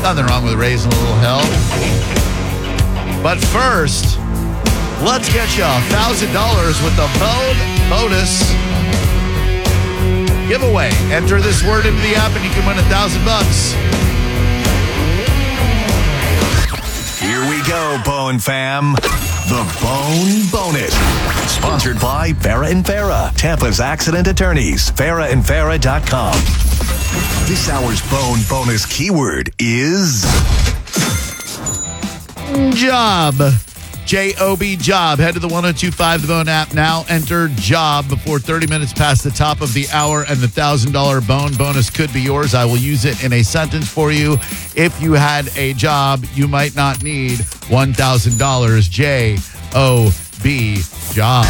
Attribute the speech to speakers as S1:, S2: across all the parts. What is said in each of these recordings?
S1: Nothing wrong with raising a little hell. But first, let's get you $1,000 with the bonus giveaway. Enter this word into the app and you can win $1,000.
S2: Here we go, Bone Fam. The Bone Bonus. Sponsored by Farah and Farah, Tampa's accident attorneys. FarahandFarah.com. This hour's Bone Bonus keyword is
S1: job. J-O-B, job. Head to the 1025 The Bone app now. Enter job before 30 minutes past the top of the hour, and the $1,000 Bone bonus could be yours. I will use it in a sentence for you. If you had a job, you might not need $1,000. J-O-B, job.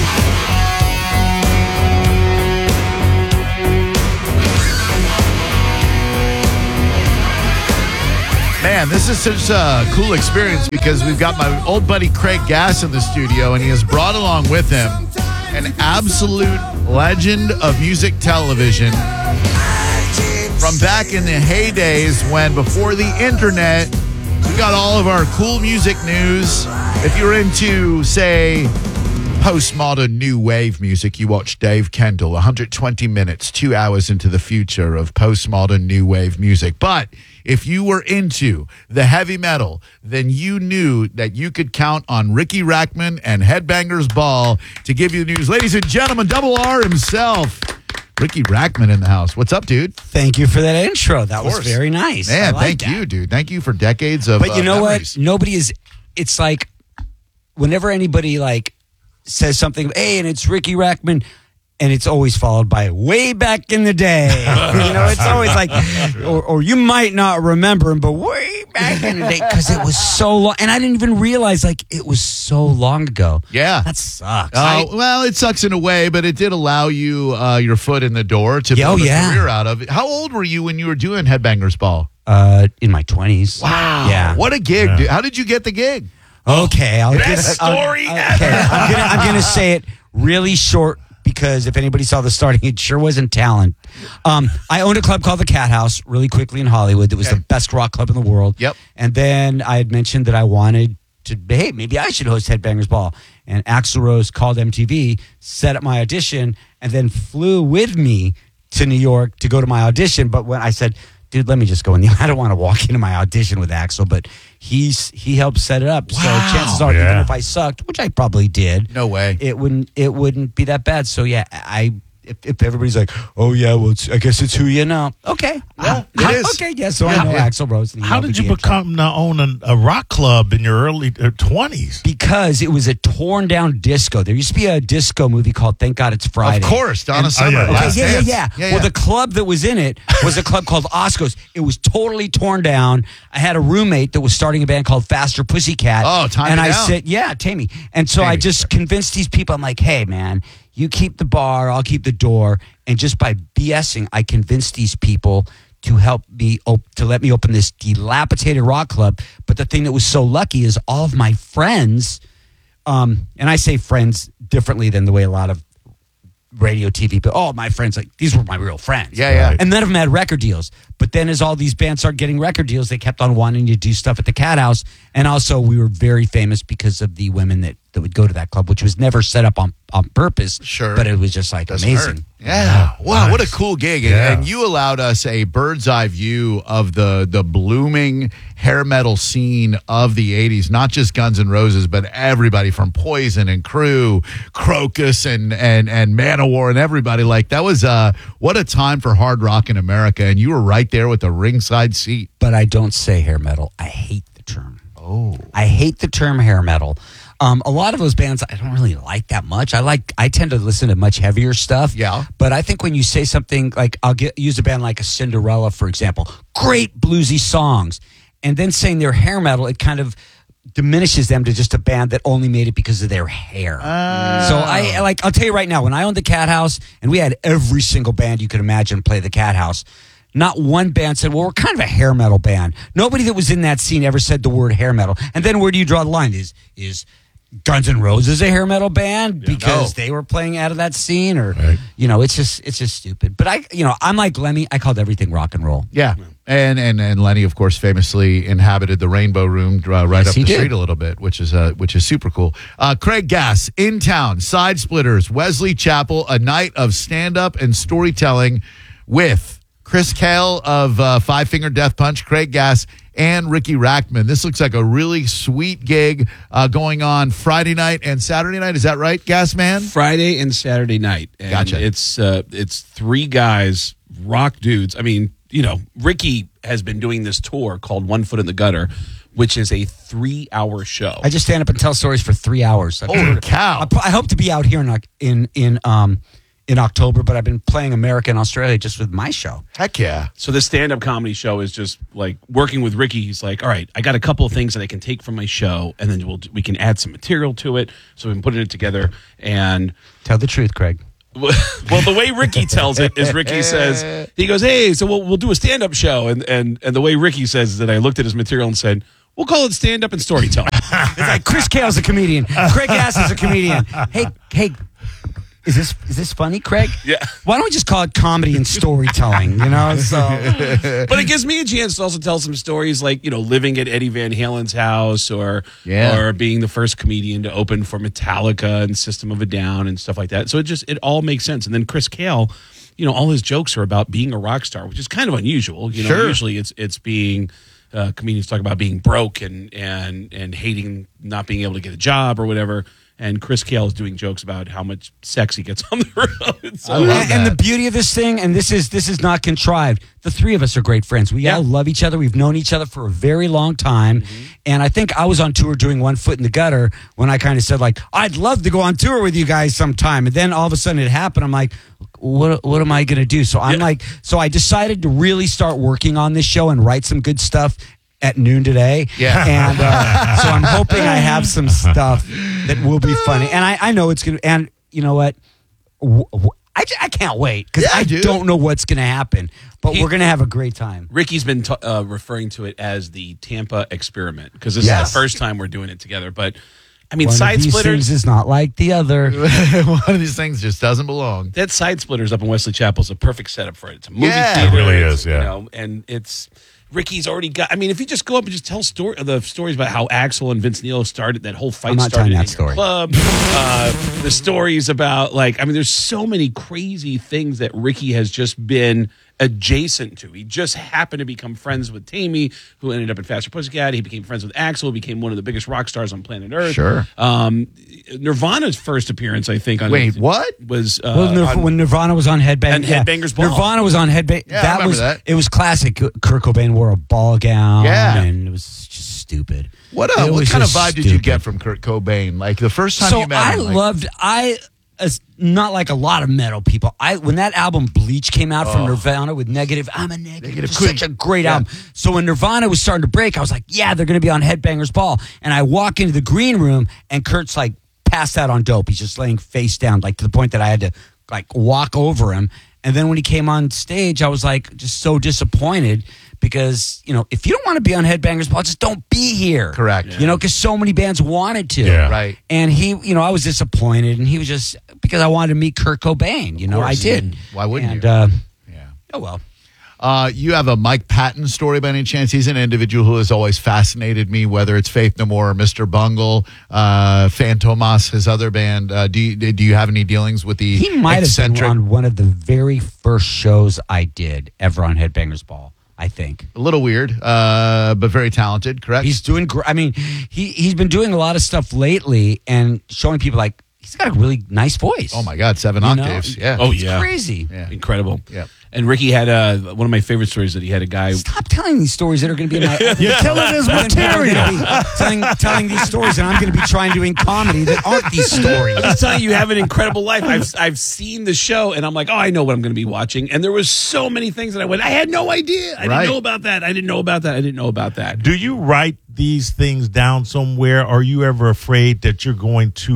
S1: Man, this is such a cool experience because we've got my old buddy Craig Gass in the studio, and he has brought along with him an absolute legend of music television from back in the heydays when, before the internet, we got all of our cool music news. If you're into, say, postmodern new wave music, you watch Dave Kendall, 120 minutes, 2 hours into the future of postmodern new wave music. But if you were into the heavy metal, then you knew that you could count on Ricky Rackman and Headbangers Ball to give you the news. Ladies and gentlemen, Double R himself, Ricky Rackman in the house. What's up, dude?
S3: Thank you for that intro. That was very nice.
S1: Man, thank you, dude. Thank you for decades of
S3: But you know
S1: memories.
S3: what? Nobody is, it's like, whenever anybody says something, hey, and it's Ricky Rackman, and it's always followed by way back in the day. It's always like, or you might not remember him, but way back in the day, because it was so long. And I didn't even realize, it was so long ago.
S1: Yeah.
S3: That sucks.
S1: Well, it sucks in a way, but it did allow you your foot in the door to build a career out of it. How old were you when you were doing Headbangers Ball?
S3: In my 20s.
S1: Wow.
S3: Yeah.
S1: What a gig, dude. How did you get the gig?
S3: Okay,
S1: Best story ever.
S3: Okay, I'm gonna say it really short because if anybody saw the starting, it sure wasn't talent. I owned a club called the Cat House really quickly in Hollywood. It was the best rock club in the world.
S1: Yep.
S3: And then I had mentioned that I wanted to, hey, maybe I should host Headbangers Ball. And Axl Rose called MTV, set up my audition, and then flew with me to New York to go to my audition. But when I said, dude, let me just go in. I don't want to walk into my audition with Axl, but he helped set it up.
S1: Wow.
S3: So chances are, even if I sucked, which I probably did,
S1: no way,
S3: it wouldn't be that bad. So yeah, if everybody's like, oh yeah, well, I guess it's who you know. Okay,
S1: well, it is.
S3: Okay, yeah. So I know Axl Rose.
S4: How did you become to own a rock club in your early 20s?
S3: Because it was a torn down disco. There used to be a disco movie called Thank God It's Friday.
S1: Of course, Donna Summer.
S3: Yeah. Well, the club that was in it was a club called Osco's. It was totally torn down. I had a roommate that was starting a band called Faster Pussycat.
S1: Oh, Tammy.
S3: And I said, Tammy. And so I just convinced these people. I'm like, hey, man, you keep the bar, I'll keep the door. And just by BSing, I convinced these people to help me, to let me open this dilapidated rock club. But the thing that was so lucky is all of my friends, and I say friends differently than the way a lot of radio, TV, but all my friends, these were my real friends.
S1: Yeah.
S3: And none of them had record deals. But then as all these bands started getting record deals, they kept on wanting to do stuff at the Cat House. And also we were very famous because of the women that would go to that club, which was never set up on purpose.
S1: Sure.
S3: But it was just amazing.
S1: Hurt. Yeah. Wow,
S4: nice.
S1: What a cool gig.
S4: Yeah.
S1: And you allowed us a bird's eye view of the blooming hair metal scene of the 80s, not just Guns N' Roses, but everybody from Poison and Crew, Crocus and Manowar and everybody. That was what a time for hard rock in America. And you were right there with the ringside seat.
S3: But I don't say hair metal. I hate the term.
S1: Oh.
S3: I hate the term hair metal. A lot of those bands I don't really like that much. I tend to listen to much heavier stuff.
S1: Yeah.
S3: But I think when you say something like, use a band like a Cinderella, for example, great bluesy songs, and then saying they're hair metal, it kind of diminishes them to just a band that only made it because of their hair. So I'll tell you right now, when I owned the Cat House and we had every single band you could imagine play the Cat House, not one band said, well, we're kind of a hair metal band. Nobody that was in that scene ever said the word hair metal. And then where do you draw the line? Is Guns N' Roses a hair metal band because they were playing out of that scene? Or, it's just stupid. But I'm like Lemmy. I called everything rock and roll.
S1: Yeah. And Lenny, of course, famously inhabited the Rainbow Room right up the street a little bit, which is super cool. Craig Gass in town, Side Splitters, Wesley Chapel, a night of stand-up and storytelling with Chris Kale of Five Finger Death Punch, Craig Gass, and Ricky Rackman. This looks like a really sweet gig going on Friday night and Saturday night. Is that right, Gas Man?
S5: Friday and Saturday night. And
S1: Gotcha.
S5: It's three guys, rock dudes. I mean, Ricky has been doing this tour called One Foot in the Gutter, which is a 3-hour show.
S3: I just stand up and tell stories for 3 hours.
S1: Holy cow.
S3: I hope to be out here in October, but I've been playing America and Australia just with my show.
S1: Heck yeah.
S5: So the stand-up comedy show is just like working with Ricky. He's like, all right, I got a couple of things that I can take from my show, and then we can add some material to it. So we've been putting it together. And
S3: Tell the truth, Craig.
S5: well, the way Ricky tells it is Ricky says, he goes, hey, so we'll do a stand-up show. And the way Ricky says is that I looked at his material and said, we'll call it stand-up and storytelling.
S3: It's like Chris Kale's a comedian. Craig Gass is a comedian. Hey, is this funny, Craig?
S5: Yeah.
S3: Why don't we just call it comedy and storytelling? So
S5: But it gives me a chance to also tell some stories like, living at Eddie Van Halen's house or being the first comedian to open for Metallica and System of a Down and stuff like that. So it all makes sense. And then Chris Kale, all his jokes are about being a rock star, which is kind of unusual.
S1: Sure.
S5: Usually it's being comedians talk about being broke and hating not being able to get a job or whatever. And Chris Kale is doing jokes about how much sex he gets on the road. So,
S3: and the beauty of this thing, and this is not contrived. The three of us are great friends. We all love each other. We've known each other for a very long time. Mm-hmm. And I think I was on tour doing One Foot in the Gutter when I kind of said, like, I'd love to go on tour with you guys sometime. And then all of a sudden it happened. I'm like, what am I going to do? So so I decided to really start working on this show and write some good stuff at noon today.
S1: Yeah.
S3: And so I'm hoping I have some stuff that will be funny. And I know it's going to, and you know what? I can't wait because I don't know what's going to happen, but we're going to have a great time.
S5: Ricky's been referring to it as the Tampa experiment because this is the first time we're doing it together. But I mean,
S3: One
S5: Side
S3: of these
S5: Splitters
S3: things is not like the other.
S1: One of these things just doesn't belong.
S5: That Side Splitters up in Wesley Chapel is a perfect setup for it. It's a movie
S1: Yeah.
S5: theater.
S4: It really is, yeah.
S5: And it's Ricky's already got. I mean, if you just go up and just tell the stories about how Axl and Vince Neil started that whole fight
S3: I'm not
S5: started
S3: telling
S5: in
S3: that
S5: your
S3: story.
S5: club. The stories about there's so many crazy things that Ricky has just been adjacent to. He just happened to become friends with Tammy, who ended up at Faster Pussycat. He became friends with Axl, became one of the biggest rock stars on planet Earth.
S1: Sure.
S5: Nirvana's first appearance, I think, on
S1: Wait, what?
S5: was
S3: When Nirvana was on
S5: Headbangers Ball.
S3: Nirvana was on Headbang.
S1: Yeah, I remember that.
S3: It was classic. Kurt Cobain wore a ball gown.
S1: Yeah.
S3: And it was just stupid.
S1: What
S3: It was
S1: kind of
S3: just
S1: vibe did you
S3: stupid.
S1: get from Kurt Cobain? Like the first time
S3: So
S1: you met
S3: I
S1: him?
S3: loved not like a lot of metal people. When that album Bleach came out from Nirvana with Negative, I'm a Negative. It was
S1: Queen.
S3: such a great album. So when Nirvana was starting to break, I was like, yeah, they're going to be on Headbangers Ball. And I walk into the green room and Kurt's like passed out on dope. He's just laying face down, like to the point that I had to like walk over him. And then when he came on stage, I was like just so disappointed because, if you don't want to be on Headbangers Ball, just don't be here.
S1: Correct.
S3: Because so many bands wanted to.
S4: Yeah.
S1: Right.
S3: And he, I was disappointed, and he was just because I wanted to meet Kurt Cobain. I did.
S1: Why wouldn't
S3: and,
S1: you?
S3: Yeah. Oh well.
S1: You have a Mike Patton story by any chance? He's an individual who has always fascinated me, whether it's Faith No More or Mr. Bungle, Fantomas, his other band. Do you have any dealings with the
S3: He might
S1: eccentric?
S3: have been on one of the very first shows I did ever on Headbangers Ball. I think
S1: A little weird, but very talented, correct?
S3: he's doing. I mean, he's been doing a lot of stuff lately and showing people like he's got a really nice voice.
S1: Oh my God, 7 octaves. Yeah.
S5: Oh,
S3: It's
S5: yeah.
S3: crazy.
S1: Yeah.
S5: Incredible.
S1: Yeah.
S5: And Ricky had one of my favorite stories that he had a guy.
S3: Stop telling these stories that are going to be in my.
S4: You're killing his
S3: And then people are
S4: material.
S3: gonna be telling these stories, and I'm going to be trying doing comedy that aren't these stories.
S5: I'm just telling you, you have an incredible life. I've seen the show, and I'm like, oh, I know what I'm going to be watching. And there was so many things that I went, I had no idea. I
S1: Right.
S5: didn't know about that. I didn't know about that. I didn't know about that.
S4: Do you write these things down somewhere? Are you ever afraid that you're going to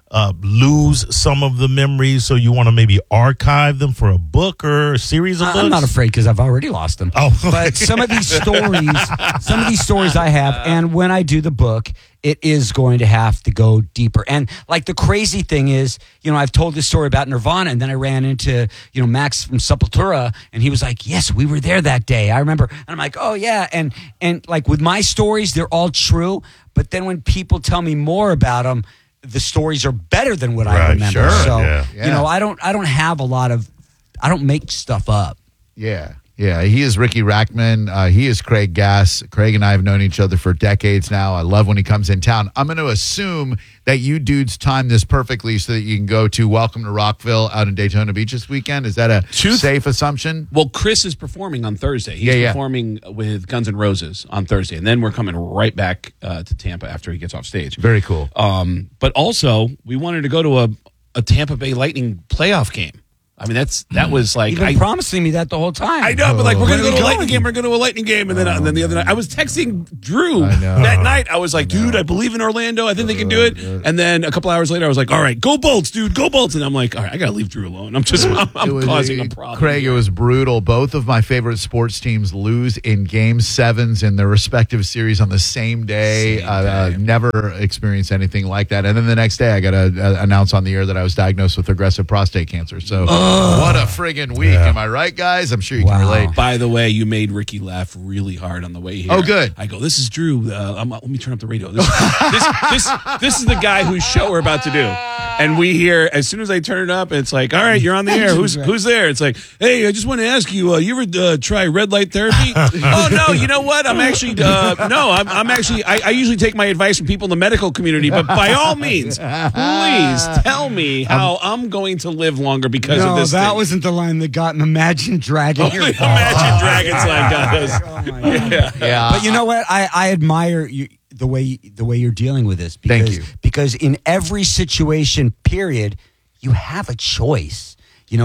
S4: lose some of the memories, so you want to maybe archive them for a book or a series of books?
S3: I'm not afraid because I've already lost them.
S4: Oh,
S3: but some of these stories I have, and when I do the book, it is going to have to go deeper. And like the crazy thing is, I've told this story about Nirvana, and then I ran into, Max from Sepultura, and he was like, yes, we were there that day. I remember. And I'm like, oh yeah. And like with my stories, they're all true. But then when people tell me more about them, the stories are better than what I remember.
S4: Sure,
S3: so,
S4: yeah.
S3: I don't have a lot of, I don't make stuff up.
S1: Yeah. Yeah, he is Ricky Rackman. He is Craig Gass. Craig and I have known each other for decades now. I love when he comes in town. I'm going to assume that you dudes timed this perfectly so that you can go to Welcome to Rockville out in Daytona Beach this weekend. Is that a safe assumption?
S5: Well, Chris is performing on Thursday. He's performing with Guns N' Roses on Thursday, and then we're coming right back to Tampa after he gets off stage.
S1: Very cool.
S5: But also, we wanted to go to a Tampa Bay Lightning playoff game. I mean, that was like
S3: You've been promising me that the whole time.
S5: I know, but like we're gonna go to a Lightning game. We're gonna go to a Lightning game, and then the other night I was texting Drew that night. I was like, dude, I believe in Orlando. I think they can do it. And then a couple hours later, I was like, all right, go Bolts, dude, go Bolts. And I'm like, all right, I gotta leave Drew alone. I'm causing a problem.
S1: Craig, it was brutal. Both of my favorite sports teams lose in Game 7s in their respective series on the same day. Never experienced anything like that. And then the next day, I got to announce on the air that I was diagnosed with aggressive prostate cancer. So. What a friggin' week. Am I right, guys? I'm sure you can relate.
S5: By the way, you made Ricky laugh really hard on the way here.
S1: Oh, good.
S5: I go, this is Drew. Let me turn up the radio. This is the guy whose show we're about to do. And we hear, as soon as I turn it up, it's like, all right, you're on the air. Who's there? It's like, hey, I just want to ask you, you ever try red light therapy? Oh, no, you know what? I'm actually, I'm actually, I usually take my advice from people in the medical community, but by all means, please tell me how I'm going to live longer because of this
S3: that
S5: thing.
S3: wasn't the line that got an Imagine Dragon.
S5: Imagine Dragons line got us.
S3: Oh my God. Yeah. But you know what? I admire you, the way you're dealing with this. Because,
S1: Thank you.
S3: Because in every situation, period, you have a choice.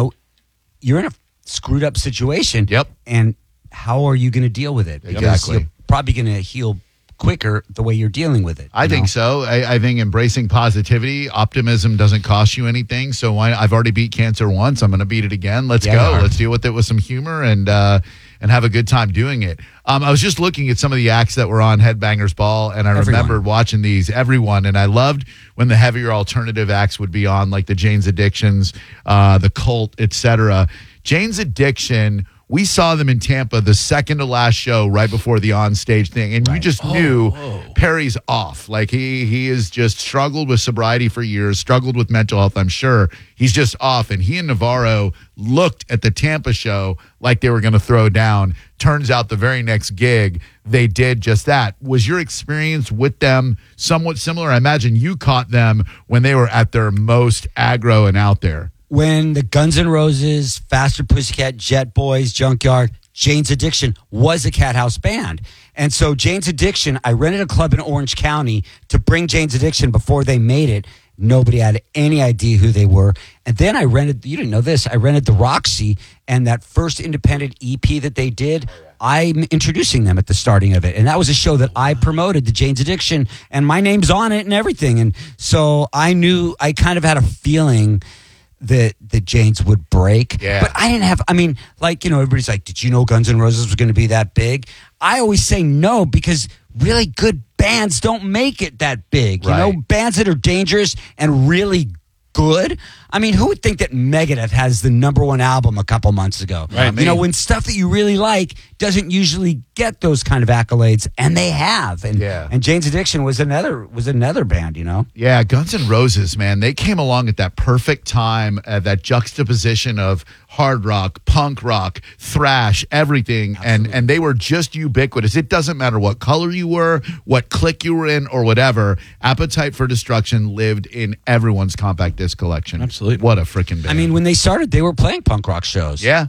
S3: You're in a screwed up situation.
S1: Yep.
S3: And how are you going to deal with it? Because
S1: Exactly.
S3: you're probably going to heal quicker the way you're dealing with it.
S1: I think so. I think embracing positivity, optimism doesn't cost you anything. So I've already beat cancer once. I'm going to beat it again. Let's go. Let's deal with it with some humor and have a good time doing it. I was just looking at some of the acts that were on Headbangers Ball, and I remembered watching everyone, and I loved when the heavier alternative acts would be on, like the Jane's Addictions, the Cult, etc. Jane's Addiction, we saw them in Tampa the second to last show right before the on-stage thing, and you just knew Perry's off. Like he has just struggled with sobriety for years, struggled with mental health, I'm sure. He's just off, and he and Navarro looked at the Tampa show like they were going to throw down. Turns out the very next gig, they did just that. Was your experience with them somewhat similar? I imagine you caught them when they were at their most aggro and out there.
S3: When the Guns N' Roses, Faster Pussycat, Jet Boys, Junkyard, Jane's Addiction was a Cat House band. And so Jane's Addiction, I rented a club in Orange County to bring Jane's Addiction before they made it. Nobody had any idea who they were. And then I rented, you didn't know this, I rented the Roxy, and that first independent EP that they did, I'm introducing them at the starting of it. And that was a show that I promoted, the Jane's Addiction, and my name's on it and everything. And so I knew, I kind of had a feeling that Jane's would break.
S1: Yeah.
S3: But I didn't have, everybody's like, did you know Guns N' Roses was going to be that big? I always say no, because really good bands don't make it that big.
S1: Right.
S3: You know, bands that are dangerous and really good. I mean, who would think that Megadeth has the #1 album a couple months ago?
S5: Right.
S3: You know, when stuff that you really like doesn't usually get those kind of accolades, and they have. And Jane's Addiction was another band, you know?
S1: Yeah, Guns N' Roses, man, they came along at that perfect time, that juxtaposition of hard rock, punk rock, thrash, everything, and they were just ubiquitous. It doesn't matter what color you were, what clique you were in, or whatever. Appetite for Destruction lived in everyone's compact disc collection.
S5: Absolutely.
S1: What a freaking band.
S3: I mean, when they started, they were playing punk rock shows.
S1: Yeah.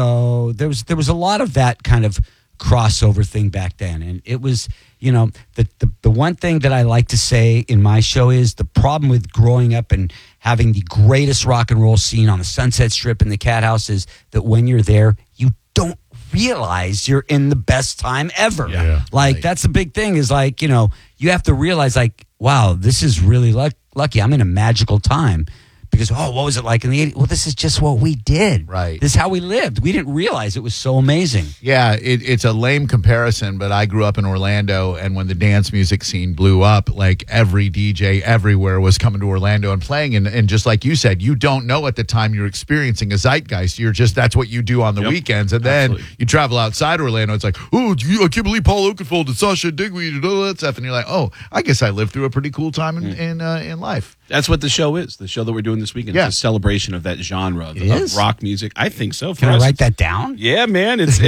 S3: So there was a lot of that kind of crossover thing back then. And it was, you know, the one thing that I like to say in my show is the problem with growing up and having the greatest rock and roll scene on the Sunset Strip and the Cat House is that when you're there, you don't realize you're in the best time ever.
S5: Yeah.
S3: Like, that's the big thing is like, you know, you have to realize like wow, this is really lucky. I'm in a magical time. Because, what was it like in the 80s? Well, this is just what we did.
S1: Right.
S3: This is how we lived. We didn't realize it was so amazing.
S1: Yeah, it's a lame comparison, but I grew up in Orlando, and when the dance music scene blew up, like every DJ everywhere was coming to Orlando and playing. And just like you said, you don't know at the time you're experiencing a zeitgeist. That's what you do on the weekends. And then you travel outside Orlando. It's like, I can't believe Paul Oakenfold and Sasha Digweed and all that stuff. And you're like, I guess I lived through a pretty cool time in life.
S5: That's what the show is. The show that we're doing this weekend is a celebration of that genre of rock music. I think so.
S3: Can I write that down?
S5: Yeah, man. It's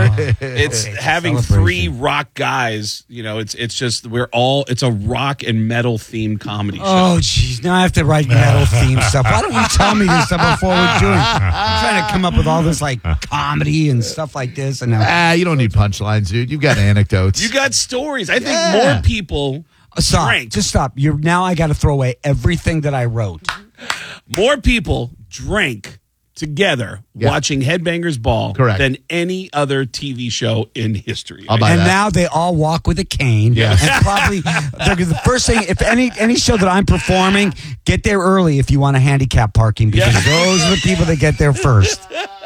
S5: having three rock guys. It's just it's a rock and metal themed comedy show.
S3: Oh, jeez. Now I have to write metal themed stuff. Why don't you tell me this stuff before we're doing it? I'm trying to come up with all this like comedy and stuff like this. And
S1: you don't need punchlines, dude. You've got anecdotes.
S5: You got stories. I think more people.
S3: Stop. Just stop. Now I got to throw away everything that I wrote.
S5: More people drank together watching Headbangers Ball than any other TV show in history.
S1: I'll buy that.
S3: Now they all walk with a cane.
S1: Yes.
S3: And probably the first thing, if any show that I'm performing, get there early if you want to handicap parking because those are the people that get there first.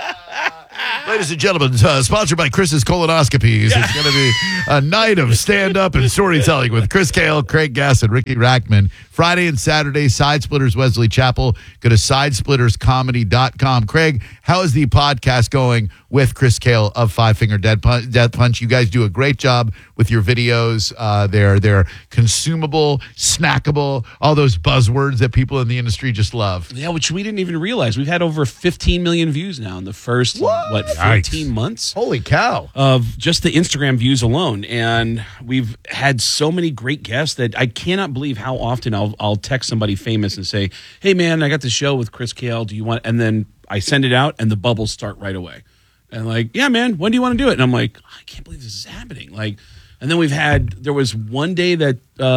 S1: Ladies and gentlemen, sponsored by Chris's Colonoscopies. It's going to be a night of stand-up and storytelling with Chris Kale, Craig Gass, and Ricky Rackman. Friday and Saturday, Side Splitters Wesley Chapel. Go to sidesplitterscomedy.com. Craig, how is the podcast going with Chris Kale of Five Finger Death Punch? You guys do a great job with your videos. They're consumable, snackable, all those buzzwords that people in the industry just love.
S5: Yeah, which we didn't even realize. We've had over 15 million views now in the first, 14 months?
S1: Holy cow.
S5: Of just the Instagram views alone. And we've had so many great guests that I cannot believe how often I'll text somebody famous and say, hey, man, I got the show with Chris Kale. Do you want? And then I send it out and the bubbles start right away. And like, yeah, man, when do you want to do it? And I'm like, I can't believe this is happening. And then there was one day that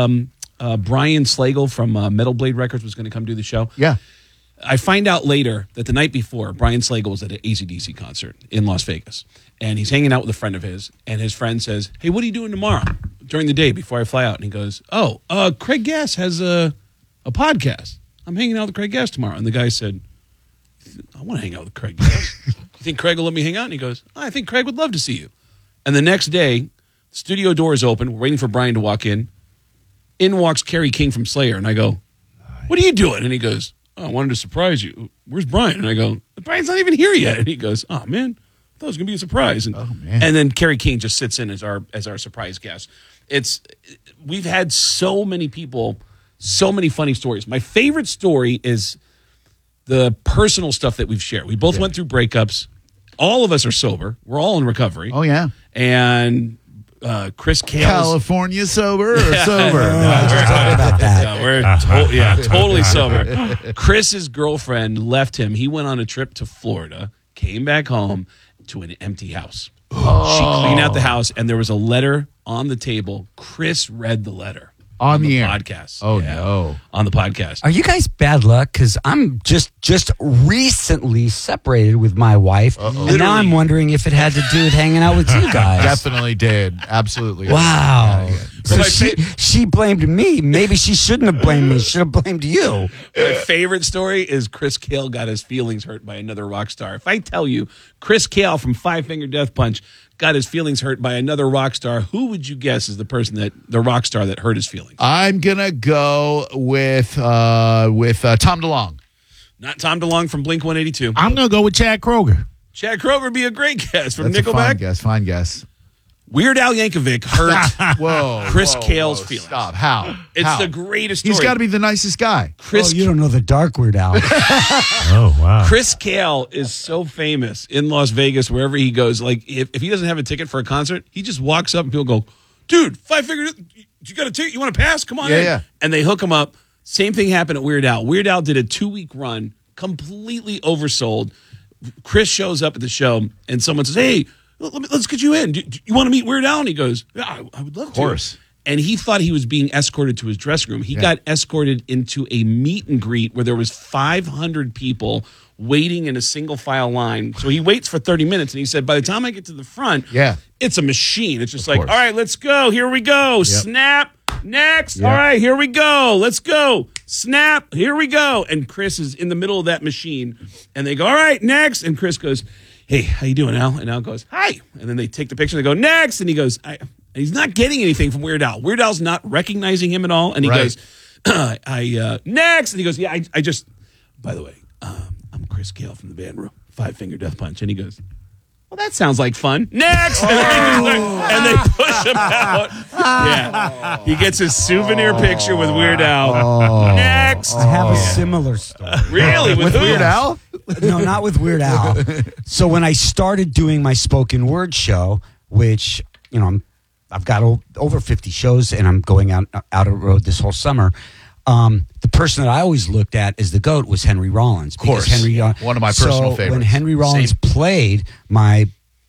S5: Brian Slagle from Metal Blade Records was going to come do the show.
S1: Yeah.
S5: I find out later that the night before, Brian Slagle was at an AC/DC concert in Las Vegas. And he's hanging out with a friend of his. And his friend says, hey, what are you doing tomorrow during the day before I fly out? And he goes, Craig Gass has a podcast. I'm hanging out with Craig Gass tomorrow. And the guy said, I want to hang out with Craig Gass. You think Craig will let me hang out? And he goes, I think Craig would love to see you. And the next day, the studio door is open. We're waiting for Brian to walk in. In walks Kerry King from Slayer. And I go, what are you doing? And he goes, I wanted to surprise you. Where's Brian? And I go, Brian's not even here yet. And he goes, oh, man, I thought it was going to be a surprise. And, and then Kerry King just sits in as our surprise guest. We've had so many people, so many funny stories. My favorite story is the personal stuff that we've shared. We both went through breakups. All of us are sober. We're all in recovery.
S1: Oh, yeah.
S5: And Chris Kale.
S1: California sober or sober?
S5: We're totally sober. Chris's girlfriend left him. He went on a trip to Florida, came back home to an empty house. She cleaned out the house, and there was a letter on the table. Chris read the letter. On the
S1: air.
S5: podcast.
S1: Oh, no.
S5: On the podcast.
S3: Are you guys bad luck? Because I'm just recently separated with my wife. And now I'm wondering if it had to do with hanging out with you guys.
S1: Definitely did. Absolutely.
S3: Wow.
S1: Yeah.
S3: So she blamed me. Maybe she shouldn't have blamed me. She should have blamed you.
S5: My favorite story is Chris Kale got his feelings hurt by another rock star. If I tell you Chris Kale from Five Finger Death Punch got his feelings hurt by another rock star, who would you guess is the rock star that hurt his feelings?
S1: I'm gonna go with Tom DeLonge.
S5: Not Tom DeLonge from Blink-182.
S4: I'm gonna go with Chad Kroeger.
S5: Chad Kroeger would be a great guest from
S1: That's
S5: Nickelback.
S1: Fine guess.
S5: Weird Al Yankovic hurt Chris Kale's feelings.
S1: Stop. How?
S5: It's the greatest story.
S1: He's got to be the nicest guy.
S3: You don't know the dark Weird Al.
S4: Oh, wow.
S5: Chris Kale is so famous in Las Vegas, wherever he goes. Like, if he doesn't have a ticket for a concert, he just walks up and people go, dude, Five Finger, you got a ticket? You want to pass? Come on in.
S1: Yeah.
S5: And they hook him up. Same thing happened at Weird Al. Weird Al did a 2-week run, completely oversold. Chris shows up at the show, and someone says, hey, let's get you in. Do you want to meet Weird Al? And he goes, yeah, I would love to.
S1: Of course.
S5: And he thought he was being escorted to his dressing room. He got escorted into a meet and greet where there was 500 people waiting in a single file line. So he waits for 30 minutes, and he said, by the time I get to the front, it's a machine. It's just like, all right, let's go. Here we go. Snap. Next. All right, here we go. Let's go. Snap. Here we go. And Chris is in the middle of that machine. And they go, all right, next. And Chris goes, hey, how you doing, Al? And Al goes, hi. And then they take the picture. They go, next. And he goes, he's not getting anything from Weird Al. Weird Al's not recognizing him at all. And he goes, next. And he goes, yeah, I just, by the way, I'm Chris Gale from the band Five Finger Death Punch. And he goes, well, that sounds like fun. Next! And they push him out. Yeah. He gets his souvenir picture with Weird Al. Next!
S3: I have a similar story.
S5: Really?
S1: With Weird Al?
S3: No, not with Weird Al. So when I started doing my spoken word show, which, I've got over 50 shows and I'm going out on the road this whole summer. The person that I always looked at as the GOAT was Henry Rollins.
S1: Of course. One of my personal favorites.
S3: When Henry Rollins played, my,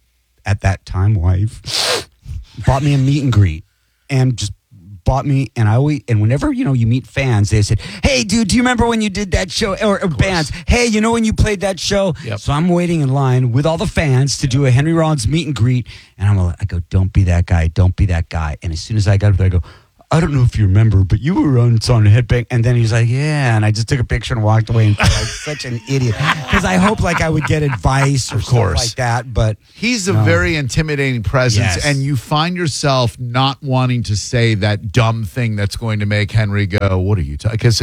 S3: at that time, wife bought me a meet and greet and just bought me, and whenever, you meet fans, they said, hey, dude, do you remember when you did that show? Or bands, hey, when you played that show?
S1: Yep.
S3: So I'm waiting in line with all the fans to do a Henry Rollins meet and greet, and I go, don't be that guy, don't be that guy. And as soon as I got up there, I go, I don't know if you remember, but you were on Headbang. And then he's like, yeah. And I just took a picture and walked away and felt like such an idiot. Because I hoped I would get advice or stuff like that. But
S1: he's a very intimidating presence. And you find yourself not wanting to say that dumb thing that's going to make Henry go, what are you talking? Because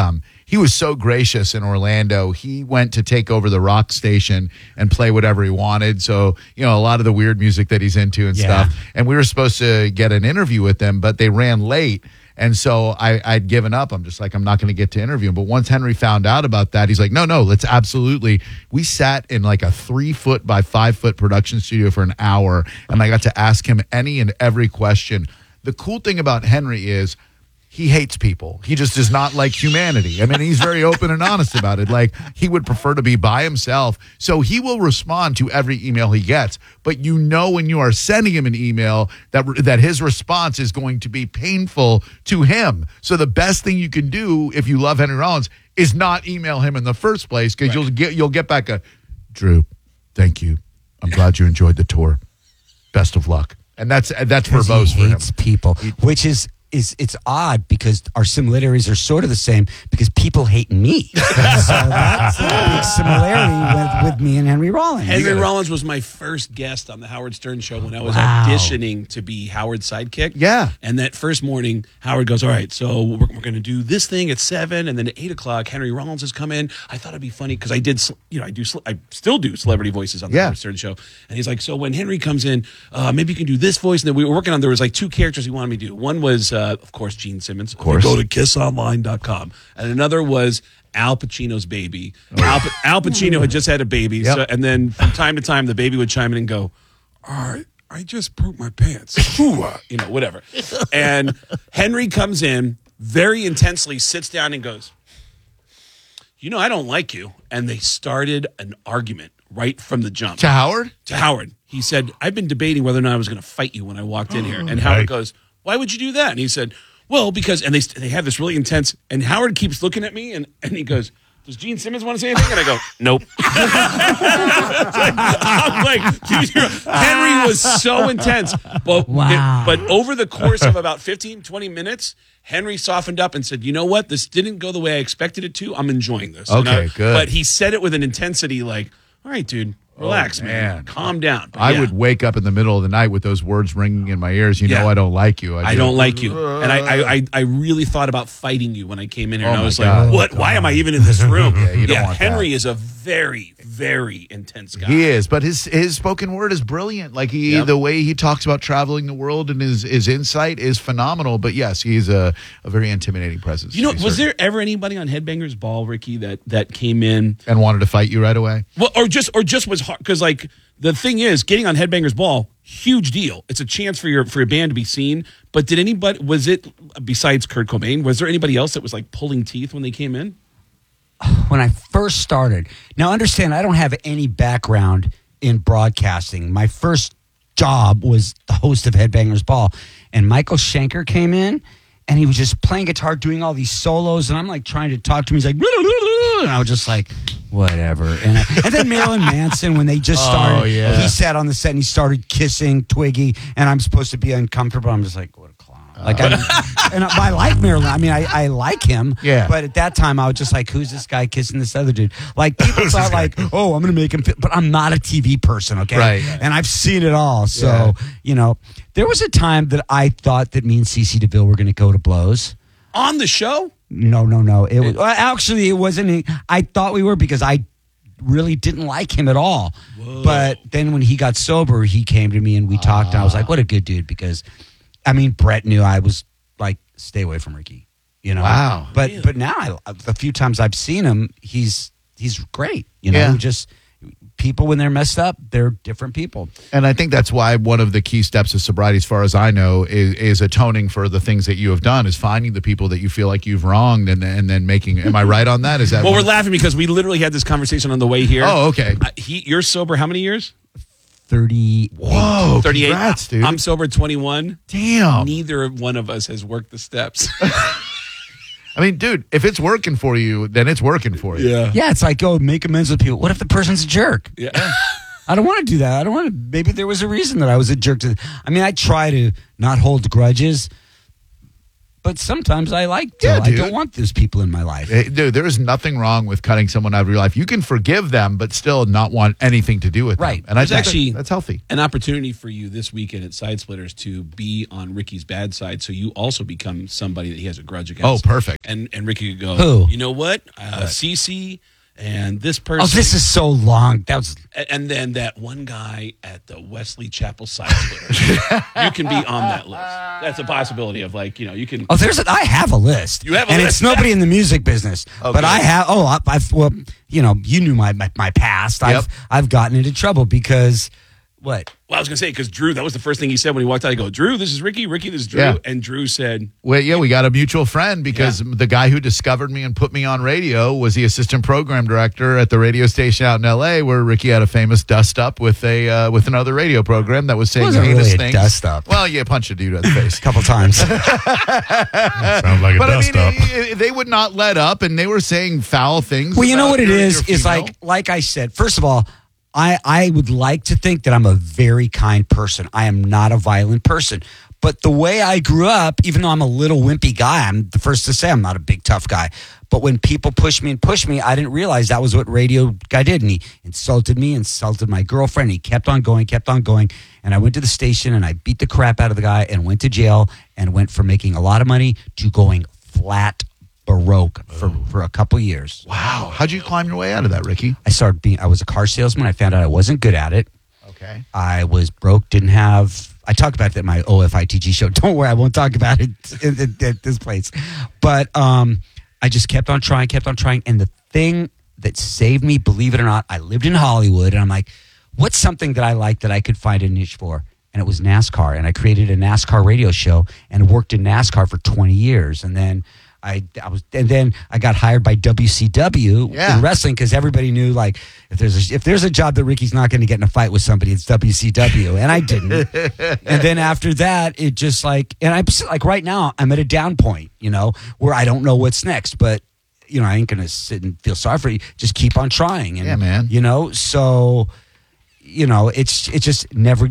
S1: he was so gracious in Orlando. He went to take over the rock station and play whatever he wanted. So, a lot of the weird music that he's into and stuff. And we were supposed to get an interview with them, but they ran late. And so I'd given up. I'm just like, I'm not going to get to interview him. But once Henry found out about that, he's like, no, let's absolutely. We sat in like a 3-foot by 5-foot production studio for an hour. And I got to ask him any and every question. The cool thing about Henry is, he hates people. He just does not like humanity. I mean, he's very open and honest about it. Like, he would prefer to be by himself. So he will respond to every email he gets. But when you are sending him an email that his response is going to be painful to him. So the best thing you can do if you love Henry Rollins is not email him in the first place, because you'll get back Drew, thank you. I'm glad you enjoyed the tour. Best of luck. And that's verbose for him.
S3: He hates people, which is it's odd because our similarities are sort of the same because people hate me. So that's a big similarity with me and Henry Rollins.
S5: Henry Rollins was my first guest on the Howard Stern show when I was auditioning to be Howard's sidekick.
S1: Yeah.
S5: And that first morning, Howard goes, all right, so we're going to do this thing at 7, and then at 8 o'clock, Henry Rollins has come in. I thought it'd be funny because I still do celebrity voices on the Howard Stern show. And he's like, so when Henry comes in, maybe you can do this voice. And then we were working on, there was like 2 characters he wanted me to do. One was, of course, Gene Simmons. Of course. Go to kissonline.com. And another was Al Pacino's baby. Al Pacino had just had a baby. So, and then from time to time, the baby would chime in and go, all right, I just pooped my pants. Whatever. And Henry comes in, very intensely sits down and goes, I don't like you. And they started an argument right from the jump.
S1: To Howard?
S5: To Howard. He said, I've been debating whether or not I was going to fight you when I walked in here. And Howard goes, why would you do that? And he said, well, because, and they have this really intense, and Howard keeps looking at me, and he goes, does Gene Simmons want to say anything? And I go, nope. I'm like, Henry was so intense. But over the course of about 15, 20 minutes, Henry softened up and said, you know what? This didn't go the way I expected it to. I'm enjoying this.
S1: Okay, good.
S5: But he said it with an intensity like, all right, dude. Relax, man. Calm down. But
S1: I would wake up in the middle of the night with those words ringing in my ears. I don't like you.
S5: I don't like you. And I really thought about fighting you when I came in here. And I was like, what? Why am I even in this room?
S1: You don't want
S5: Henry
S1: that.
S5: is a very, very intense guy.
S1: He is, but his spoken word is brilliant. Like the way he talks about traveling the world and his insight is phenomenal. But yes, he's a very intimidating presence.
S5: Was there ever anybody on Headbangers Ball, Ricky, that came in
S1: and wanted to fight you right away?
S5: Well, or just was hard because the thing is, getting on Headbangers Ball, huge deal. It's a chance for your band to be seen. But was it besides Kurt Cobain? Was there anybody else that was like pulling teeth when they came in?
S3: When I first started, now understand, I don't have any background in broadcasting. My first job was the host of Headbangers Ball, and Michael Schenker came in, and he was just playing guitar, doing all these solos, and I'm like trying to talk to him. He's like, and I was just like, whatever. And then Marilyn Manson, when they just started, he sat on the set and he started kissing Twiggy, and I'm supposed to be uncomfortable. I'm just like, what a clown. Like, I like Marilyn. I mean, I like him.
S1: Yeah.
S3: But at that time, I was just like, who's this guy kissing this other dude? Like, people thought like, oh, I'm going to make him feel, but I'm not a TV person, okay?
S1: Right.
S3: And I've seen it all. So, there was a time that I thought that me and Cece DeVille were going to go to blows.
S5: On the show?
S3: No. It was actually it wasn't. I thought we were because I really didn't like him at all. Whoa. But then when he got sober, he came to me and we talked. And I was like, "What a good dude!" Because, I mean, Brett knew I was like, "Stay away from Ricky."
S1: Wow.
S3: But now, the few times I've seen him, he's great. Just. People, when they're messed up, they're different people.
S1: And I think that's why one of the key steps of sobriety, as far as I know, is atoning for the things that you have done, is finding the people that you feel like you've wronged and then making, am I right on that? Is that
S5: well, we're laughing because we literally had this conversation on the way here.
S1: Oh, okay.
S5: You're sober how many years?
S3: 38.
S1: Whoa,
S5: 38.
S1: Congrats, dude.
S5: I'm sober 21.
S1: Damn.
S5: Neither one of us has worked the steps.
S1: I mean, dude, if it's working for you, then it's working for you.
S3: Yeah, it's like, go make amends with people. What if the person's a jerk?
S5: Yeah.
S3: I don't want to do that. I don't want to. Maybe there was a reason that I was a jerk to. I mean, I try to not hold grudges, but sometimes I like to. I don't want those people in my life.
S1: Dude, there is nothing wrong with cutting someone out of your life. You can forgive them, but still not want anything to do with
S3: them.
S1: And
S5: There's actually
S1: that's healthy.
S5: An opportunity for you this weekend at Side Splitters to be on Ricky's bad side, so you also become somebody that he has a grudge against.
S1: Oh, perfect.
S5: And Ricky could go,
S3: who?
S5: You know what? Cece and this person.
S3: Oh, this is so long. That was.
S5: And then that one guy at the Wesley Chapel Side Splitters. You can be on that list. That's a possibility of you can.
S3: Oh, I have a list.
S5: You have a
S3: and
S5: list?
S3: it's nobody in the music business, but I have. Oh, well, you knew my past.
S1: Yep.
S3: I've gotten into trouble because what?
S5: Well, I was going to say, because Drew, that was the first thing he said when he walked out. I go, Drew, this is Ricky. Ricky, this is Drew.
S1: Yeah.
S5: And Drew said,
S1: Well, we got a mutual friend because the guy who discovered me and put me on radio was the assistant program director at the radio station out in L.A., where Ricky had a famous dust up with another radio program that was saying
S3: Wasn't
S1: heinous
S3: really a
S1: things.
S3: dust up.
S1: Well, you punched a dude in the face
S3: A couple times.
S4: Sounds like a
S1: But
S4: dust up.
S1: they would not let up, and they were saying foul things.
S3: Well, you know
S1: about
S3: what it
S1: your
S3: is
S1: female.
S3: like I said, first of all, I would like to think that I'm a very kind person. I am not a violent person. But the way I grew up, even though I'm a little wimpy guy, I'm the first to say I'm not a big, tough guy. But when people push me, I didn't realize that was what radio guy did. And he insulted me, insulted my girlfriend. He kept on going. And I went to the station and I beat the crap out of the guy and went to jail and went from making a lot of money to going flat Baroque for a couple years.
S1: Wow. How'd you climb your way out of that, Ricky?
S3: I was a car salesman. I found out I wasn't good at it.
S1: Okay.
S3: I was broke, I talked about that in my OFITG show. Don't worry, I won't talk about it at this place. But I just kept on trying. And the thing that saved me, believe it or not, I lived in Hollywood. And I'm like, what's something that I like that I could find a niche for? And it was NASCAR. And I created a NASCAR radio show and worked in NASCAR for 20 years. And then I got hired by WCW in wrestling because everybody knew, like, if there's a job that Ricky's not going to get in a fight with somebody, it's WCW, and I didn't. And then after that, it just and I'm like right now I'm at a down point, where I don't know what's next, but I ain't going to sit and feel sorry for you. Just keep on trying, and
S1: man.
S3: So it's just never.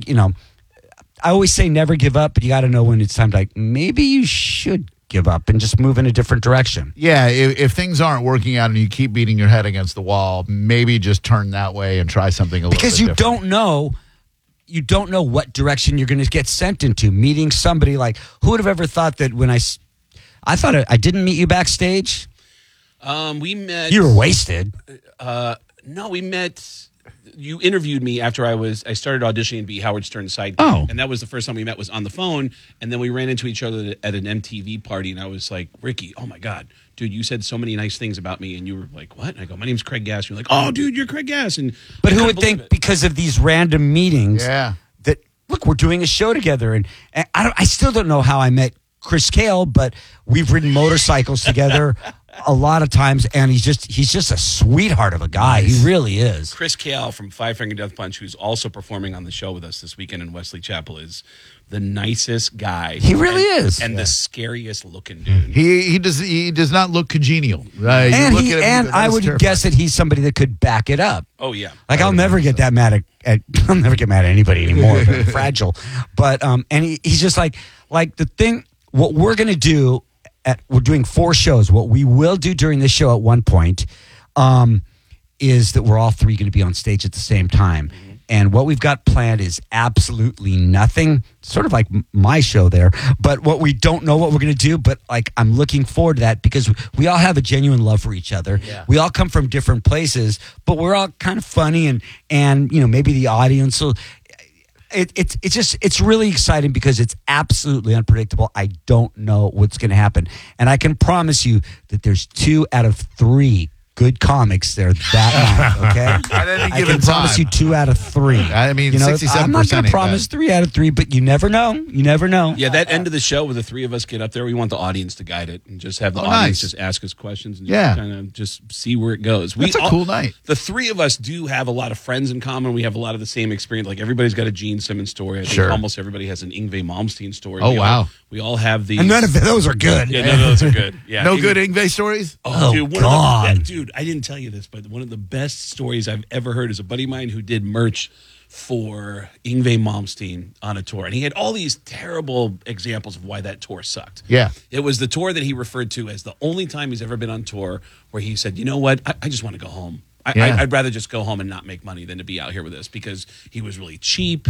S3: I always say never give up, but you got to know when it's time to maybe you should give up and just move in a different direction.
S1: Yeah, if things aren't working out and you keep beating your head against the wall, maybe just turn that way and try something a little bit
S3: different. Because you don't know what direction you're going to get sent into. Meeting somebody who would have ever thought that when I thought I didn't meet you backstage?
S5: We met.
S3: You were wasted.
S5: No, we met. You interviewed me after I started auditioning to be Howard Stern's sidekick.
S3: Oh.
S5: And that was the first time we met was on the phone. And then we ran into each other at an MTV party. And I was like, Ricky, oh my God, dude, you said so many nice things about me. And you were like, what? And I go, my name's Craig Gass. You're like, oh, dude, you're Craig Gass.
S3: But who would think because of these random meetings that, look, we're doing a show together. And I still don't know how I met Chris Cale, but we've ridden motorcycles together a lot of times, and he's just a sweetheart of a guy. He really is.
S5: Chris Cale from Five Finger Death Punch, who's also performing on the show with us this weekend in Wesley Chapel, is the nicest guy.
S3: He really is,
S5: and the scariest looking dude.
S1: He does not look congenial, right?
S3: And I would guess that he's somebody that could back it up.
S5: Oh yeah,
S3: I'll never get that mad at I'll never get mad at anybody anymore. Fragile, but and he's just like the thing. what we're going to do, we're doing 4 shows. What we will do during this show at one point is that we're all 3 going to be on stage at the same time. And what we've got planned is absolutely nothing, sort of like my show there. But what we don't know what we're going to do, but like I'm looking forward to that because we all have a genuine love for each other. Yeah. We all come from different places, but we're all kind of funny and maybe the audience will. It's really exciting because it's absolutely unpredictable. I don't know what's going to happen. And I can promise you that there's 2 out of 3 good comics there that night, okay?
S1: At any
S3: I
S1: given
S3: can promise
S1: time.
S3: you 2 out of 3.
S1: I mean, 67%.
S3: I'm not going to promise 3 out of 3, but you never know. You never know.
S5: Yeah, that end of the show where the 3 of us get up there, we want the audience to guide it and just have the audience just ask us questions and just kind of just see where it goes.
S1: That's a cool night.
S5: The 3 of us do have a lot of friends in common. We have a lot of the same experience. Like everybody's got a Gene Simmons story. I think almost everybody has an Yngwie Malmsteen story.
S1: Oh, wow.
S5: We all have these.
S3: And none of those are good.
S5: Yeah, none of those are good. Yeah,
S1: no good Yngwie stories?
S5: Oh, dude,
S3: God.
S5: Dude, I didn't tell you this, but one of the best stories I've ever heard is a buddy of mine who did merch for Yngwie Malmsteen on a tour. And he had all these terrible examples of why that tour sucked.
S1: Yeah.
S5: It was the tour that he referred to as the only time he's ever been on tour where he said, you know what, I just want to go home. I'd rather just go home and not make money than to be out here with this because he was really cheap.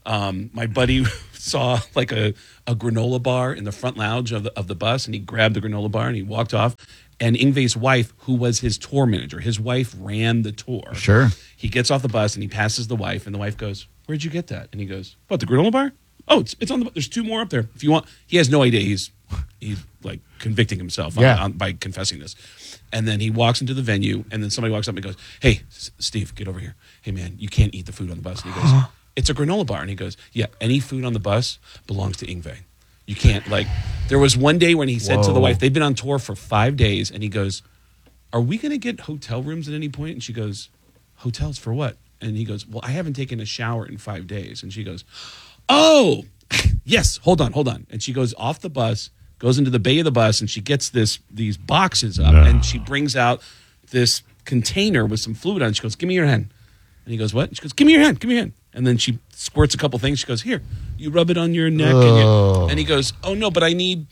S5: My buddy saw like a granola bar in the front lounge of the bus, and he grabbed the granola bar and he walked off. And Yngwie's wife, who was his tour manager, his wife ran the tour.
S1: Sure.
S5: He gets off the bus and he passes the wife, and the wife goes, "Where'd you get that?" And he goes, "What, the granola bar? Oh, it's on the. There's 2 more up there. If you want." He has no idea. He's like convicting himself by confessing this. And then he walks into the venue, and then somebody walks up and goes, "Hey, Steve, get over here. Hey, man, you can't eat the food on the bus." And he goes, "It's a granola bar." And he goes, "Yeah, any food on the bus belongs to Yngwie. You can't, like," there was one day when he said to the wife, they've been on tour for 5 days, and he goes, "Are we going to get hotel rooms at any point?" And she goes, "Hotels for what?" And he goes, "Well, I haven't taken a shower in 5 days." And she goes, "Oh, yes, hold on. And she goes off the bus, goes into the bay of the bus, and she gets these boxes up, and she brings out this container with some fluid on it. She goes, "Give me your hand." And he goes, "What?" And she goes, "Give me your hand. And then she squirts a couple things. She goes, "Here, you rub it on your neck." And he goes, "Oh, no, but I need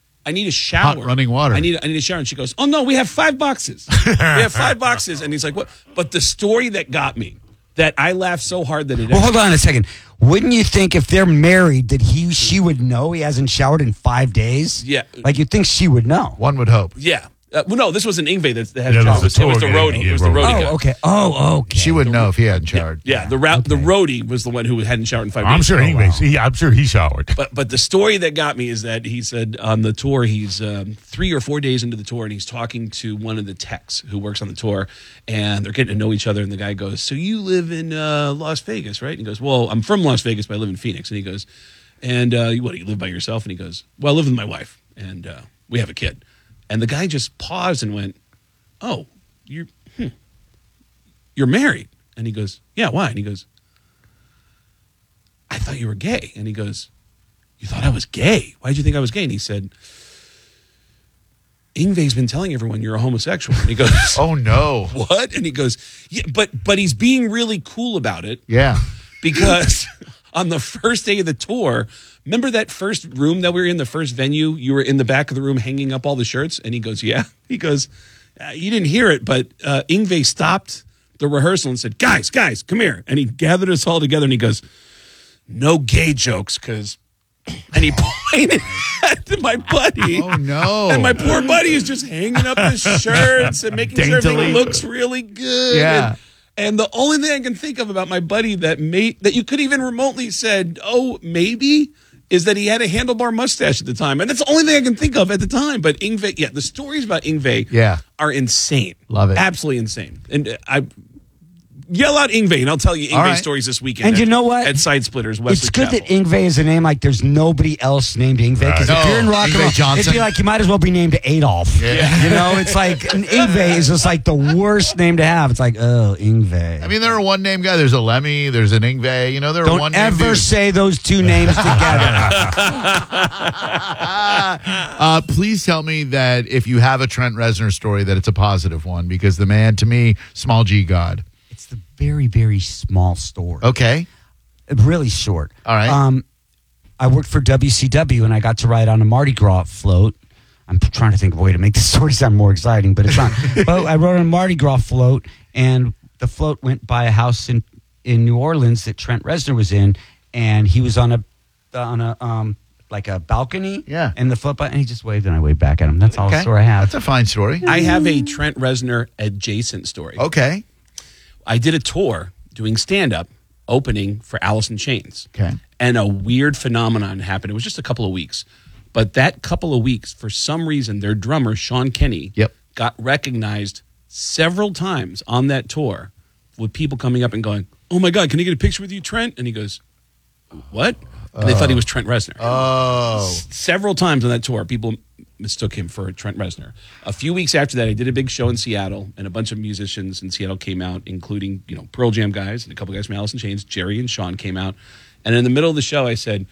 S5: a shower.
S1: Hot running water.
S5: I need a shower." And she goes, "Oh, no, we have 5 boxes. We have 5 boxes." And he's like, "What?" But the story that got me, that I laughed so hard that it...
S3: Well, hold on a second. Wouldn't you think if they're married that she would know he hasn't showered in 5 days?
S5: Yeah.
S3: Like you'd think she would know.
S1: One would hope.
S5: Yeah. Well, no, this was an Yngwie that had
S4: Yeah,
S5: showered.
S4: it was the
S5: It was the
S4: tour
S5: roadie.
S4: guy.
S5: It was the roadie guy.
S3: Oh, okay. Oh, okay.
S1: She would know if he hadn't showered.
S5: Yeah, the roadie was the one who hadn't showered in 5 days.
S4: I'm sure I'm sure he showered.
S5: But the story that got me is that he said on the tour, he's 3 or 4 days into the tour, and he's talking to one of the techs who works on the tour, and they're getting to know each other, and the guy goes, "So you live in Las Vegas, right?" And he goes, "Well, I'm from Las Vegas, but I live in Phoenix." And he goes, "And what, you live by yourself?" And he goes, "Well, I live with my wife, and we have a kid." And the guy just paused and went, "Oh, you're married?" And he goes, "Yeah, why?" And he goes, "I thought you were gay." And he goes, "You thought I was gay? Why did you think I was gay?" And he said, "Yngwie's been telling everyone you're a homosexual." And he goes,
S1: Oh, no.
S5: "What?" And he goes, "Yeah, but he's being really cool about it."
S1: Yeah.
S5: Because on the first day of the tour, remember that first room that we were in, the first venue? You were in the back of the room hanging up all the shirts? And he goes, "Yeah." He goes, "You didn't hear it, but Yngwie stopped the rehearsal and said, guys, come here." And he gathered us all together and he goes, "No gay jokes, because..." And he pointed at my buddy.
S1: Oh, no.
S5: And my poor buddy is just hanging up his shirts and making sure
S4: Daintily.
S5: everything looks really good.
S1: Yeah.
S5: And the only thing I can think of about my buddy that you could even remotely said, "Oh, maybe," is that he had a handlebar mustache at the time. And that's the only thing I can think of at the time. But Yngwie, the stories about Yngwie are insane.
S1: Love it.
S5: Absolutely insane. And I yell out Yngwie, and I'll tell you Yngwie stories this weekend.
S3: And you know what?
S5: At Side Splitters, Wesley
S3: It's good
S5: Chapel.
S3: that Yngwie is a name like there's nobody else named Yngwie. Because
S1: Right.
S3: if you're in
S1: No,
S3: rock and
S1: Yngwie
S3: roll,
S1: Johnson.
S3: it'd be like you might as well be named Adolf.
S1: Yeah.
S3: You know, it's like an Yngwie is just like the worst name to have. It's like, oh, Yngwie.
S1: I mean, there are one name guy. There's a Lemmy. There's an Yngwie. You know, there are
S3: Don't
S1: one name
S3: ever
S1: dudes.
S3: say those 2 names together.
S1: Please tell me that if you have a Trent Reznor story, that it's a positive one, because the man, to me, small G God.
S3: It's the very, very small story.
S1: Okay.
S3: Really short.
S1: All right.
S3: I worked for WCW, and I got to ride on a Mardi Gras float. I'm trying to think of a way to make this story sound more exciting, but it's not. But I rode on a Mardi Gras float, and the float went by a house in New Orleans that Trent Reznor was in, and he was on a like a balcony.
S1: Yeah.
S3: And the float, and he just waved, and I waved back at him. That's all the story I have.
S1: That's a fine story.
S5: I have a Trent Reznor adjacent story.
S1: Okay.
S5: I did a tour doing stand-up opening for Alice in Chains.
S1: Okay.
S5: And a weird phenomenon happened. It was just a couple of weeks. But that couple of weeks, for some reason, their drummer, Sean Kenny, got recognized several times on that tour with people coming up and going, "Oh, my God, can I get a picture with you, Trent?" And he goes, "What?" And they thought he was Trent Reznor.
S1: Oh.
S5: Several times on that tour, people mistook him for Trent Reznor. A few weeks after that, I did a big show in Seattle, and a bunch of musicians in Seattle came out, including Pearl Jam guys and a couple guys from Alice in Chains. Jerry and Sean came out. And in the middle of the show, I said,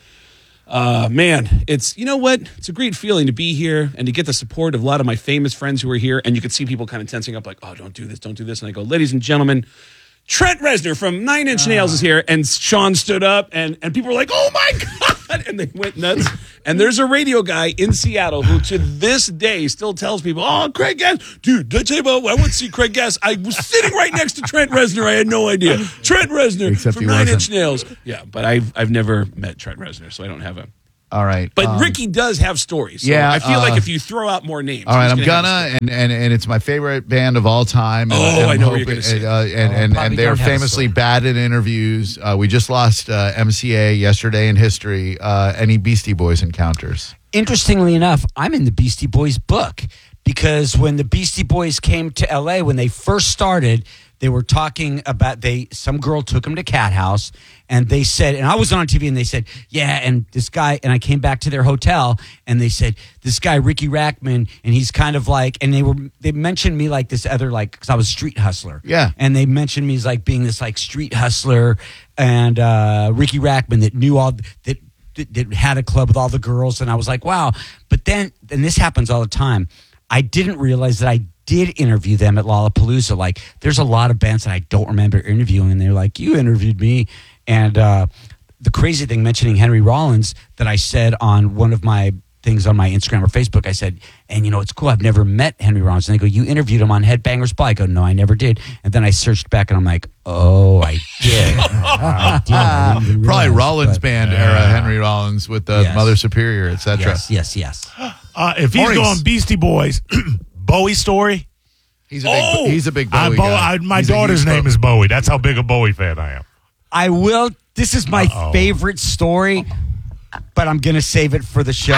S5: man, it's a great feeling to be here and to get the support of a lot of my famous friends who are here. And you could see people kind of tensing up like, "Oh, don't do this, don't do this." And I go, "Ladies and gentlemen, Trent Reznor from Nine Inch Nails is here." And Sean stood up and people were like, "Oh my God." And they went nuts. And there's a radio guy in Seattle who to this day still tells people, "Oh, Craig Gass. Dude, did I tell you about, I went to see Craig Gass. I was sitting right next to Trent Reznor. I had no idea. Trent Reznor
S1: Except
S5: from
S1: he
S5: Nine
S1: wasn't.
S5: Inch Nails." Yeah, but I've never met Trent Reznor, so I don't have a...
S1: All right.
S5: But Ricky does have stories. So
S1: yeah,
S5: I feel like if you throw out more names.
S1: All right,
S5: he's
S1: I'm
S5: gonna
S1: and it's my favorite band of all time. And,
S5: Oh,
S1: and
S5: I
S1: I'm
S5: know what you're
S1: hoping-
S5: gonna say.
S1: And
S3: probably
S1: they're
S3: don't have a
S1: famously
S3: story.
S1: bad at interviews. We just lost MCA yesterday in history. Any Beastie Boys encounters?
S3: Interestingly enough, I'm in the Beastie Boys book because when the Beastie Boys came to LA, when they first started, they were talking about some girl took them to Cat House, and they said, and I was on TV, and they said, yeah, and this guy, and I came back to their hotel, and they said, this guy Ricky Rackman, and he's kind of like, and they mentioned me like this other, like, because I was a street hustler,
S1: Yeah.
S3: and they mentioned me as like being this like street hustler, and Ricky Rackman that knew all that had a club with all the girls, and I was like, wow. But then, and this happens all the time, I didn't realize that I did interview them at Lollapalooza. Like, there's a lot of bands that I don't remember interviewing, and they're like, you interviewed me. And the crazy thing, mentioning Henry Rollins, that I said on one of my things on my Instagram or Facebook, I said, and it's cool, I've never met Henry Rollins. And they go, you interviewed him on Headbangers Ball. I go, no, I never did. And then I searched back, and I'm like, oh, I did. I did. I didn't even
S1: Probably
S3: realize,
S1: Rollins
S3: but-
S1: band era, Henry Rollins with
S3: Yes.
S1: Mother Superior, etc.
S3: Yes.
S4: If he's
S1: Maurice.
S4: going Beastie Boys, Bowie story.
S1: He's a big Bowie guy.
S4: My
S1: He's a
S4: daughter's
S1: huge
S4: name
S1: Bowie.
S4: is Bowie. That's how big a Bowie fan I am.
S3: I will. This is my favorite story, but I'm going to save it for the show.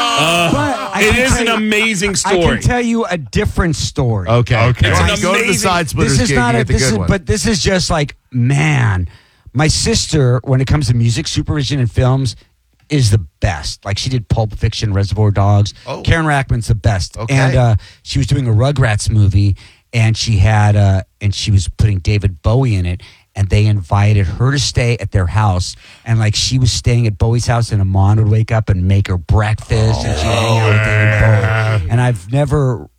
S3: But I
S5: It
S3: can
S5: is
S3: tell
S5: an
S3: you-
S5: amazing
S3: I
S5: story.
S3: can tell you a different story.
S1: Okay.
S4: Okay.
S1: Go
S5: It's an
S1: to the
S5: amazing-
S1: Side Splitters
S3: This is
S1: gig
S3: not
S1: and
S3: a,
S1: get the
S3: this
S1: good
S3: is,
S1: one.
S3: but this is just like, man, my sister, when it comes to music supervision and films, is the best. Like, she did Pulp Fiction, Reservoir Dogs.
S1: Oh.
S3: Karen Rackman's the best.
S1: Okay.
S3: And she was doing a Rugrats movie, and she had and she was putting David Bowie in it, and they invited her to stay at their house, and like she was staying at Bowie's house, and Amon would wake up and make her breakfast, and she'd hang out with David Bowie. And I've never.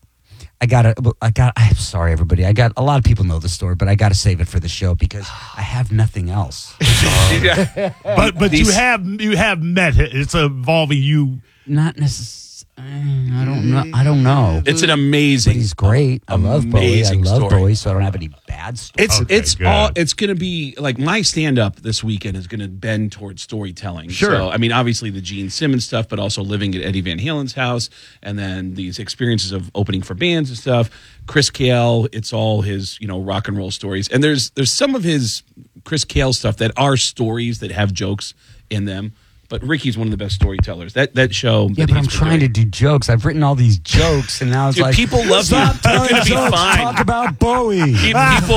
S3: I'm sorry, everybody. A lot of people know the story, but I got to save it for the show because I have nothing else.
S4: But you have met. It's involving you.
S3: Not necessarily. I don't know.
S5: It's an
S3: But
S5: amazing.
S3: he's great. I love Bowie. I
S5: amazing
S3: love
S5: story.
S3: Bowie, so I don't have any bad stories.
S5: It's
S4: good.
S5: it's going to be like my stand up this weekend is going to bend towards storytelling.
S1: Sure.
S5: So, I mean, obviously the Gene Simmons stuff, but also living at Eddie Van Halen's house, and then these experiences of opening for bands and stuff. Chris Cale, it's all his rock and roll stories, and there's some of his Chris Cale stuff that are stories that have jokes in them. But Ricky's one of the best storytellers. That show.
S3: Yeah, but I'm trying to do jokes. I've written all these jokes, and now it's
S5: Dude,
S3: like
S5: people love you.
S3: Stop
S5: You're
S3: telling
S5: gonna be
S3: jokes.
S5: fine.
S3: Talk about Bowie.
S5: People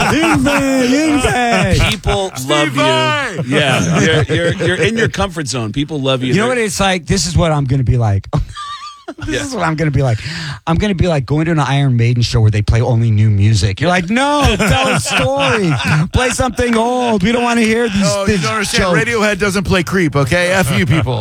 S5: love you. Yeah, you're in your comfort zone. People love you.
S3: You know what it's like? This is what I'm going to be like. This is what I'm going to be like. I'm going to be like going to an Iron Maiden show where they play only new music. You're like, no, tell a story. Play something old. We don't want to hear these
S1: No, you
S3: these
S1: don't understand.
S3: jokes.
S1: Radiohead doesn't play Creep, okay? F you people.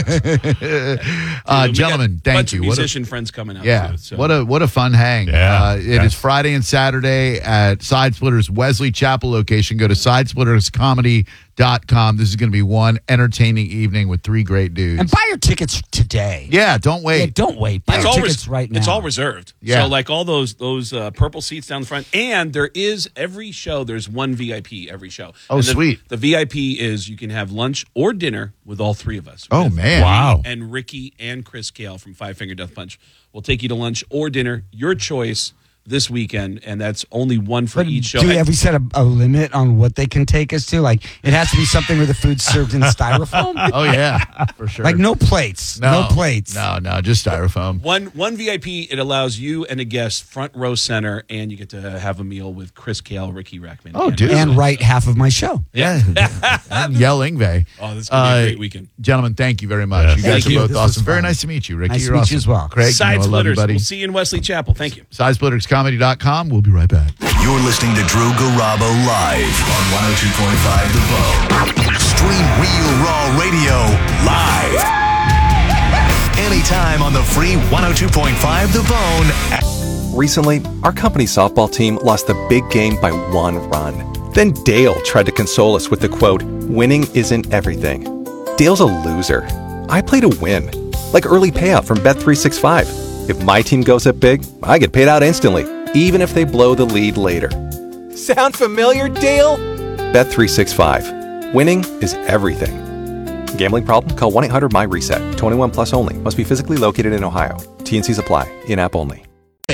S1: Gentlemen, thank you.
S5: Musician friends coming out.
S1: Yeah,
S5: too, so.
S1: what a fun hang.
S4: Yeah.
S1: It is Friday and Saturday at Side Splitters Wesley Chapel location. Go to sidesplitterscomedy.com This is going to be one entertaining evening with 3 great dudes.
S3: And buy your tickets today.
S1: Yeah, don't wait.
S3: Yeah, don't wait. Buy your tickets right now.
S5: It's all reserved.
S1: Yeah.
S5: So like all those purple seats down the front, and there is every show. There's one VIP every show.
S1: Oh,
S5: and
S1: sweet.
S5: The VIP is you can have lunch or dinner with all 3 of us.
S1: Oh,
S5: With
S1: man.
S4: Wow.
S5: me and Ricky and Chris Kale from Five Finger Death Punch. We'll take you to lunch or dinner, your choice, this weekend, and that's only one for each show.
S3: Have we set a limit on what they can take us to? Like, it has to be something where the food's served in styrofoam?
S1: Oh, yeah, for sure.
S3: Like, no plates. No plates.
S1: No, just styrofoam.
S5: One VIP, it allows you and a guest front row center, and you get to have a meal with Chris Kale, Ricky Rackman.
S1: Oh, dude.
S3: And write half of my show.
S1: Yeah. And yell Ingve.
S5: Oh, this is going to be a great weekend.
S1: Gentlemen, thank you very much.
S4: Yeah.
S1: You guys
S5: Thank
S1: are
S5: you.
S1: both
S3: This was
S1: awesome. Very
S3: fun.
S1: nice to meet you, Ricky.
S3: Nice to
S1: You're
S3: meet
S1: awesome.
S3: you as well.
S1: Craig,
S5: Side
S1: I love you,
S5: Splitters.
S1: buddy.
S5: We'll see you in Wesley Chapel. Thank you.
S1: SideSplittersComedy.com. We'll be right back.
S2: You're listening to Drew Garabo live on 102.5 The Bone. Stream Real Raw Radio live. Anytime on the free 102.5 The Bone.
S6: Recently, our company's softball team lost the big game by 1 run. Then Dale tried to console us with the quote, "Winning isn't everything." Dale's a loser. I play to win. Like early payout from Bet365. If my team goes up big, I get paid out instantly, even if they blow the lead later. Sound familiar, Dale? Bet365. Winning is everything. Gambling problem? Call 1-800-MY-RESET. 21 plus only. Must be physically located in Ohio. T&Cs apply. In-app only.